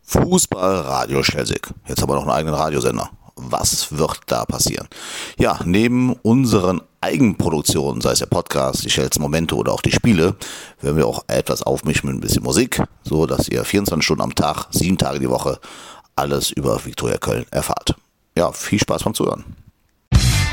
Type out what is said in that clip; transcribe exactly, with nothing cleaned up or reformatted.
Fußball Radio Schelsig. Jetzt haben wir noch einen eigenen Radiosender. Was wird da passieren? Ja, neben unseren Eigenproduktionen, sei es der Podcast, die Schels Momente oder auch die Spiele, werden wir auch etwas aufmischen mit ein bisschen Musik, so dass ihr vierundzwanzig Stunden am Tag, sieben Tage die Woche alles über Viktoria Köln erfahrt. Ja, viel Spaß beim Zuhören.